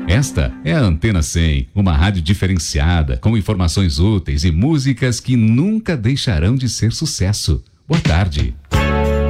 Esta é a Antena 100, uma rádio diferenciada, com informações úteis e músicas que nunca deixarão de ser sucesso. Boa tarde.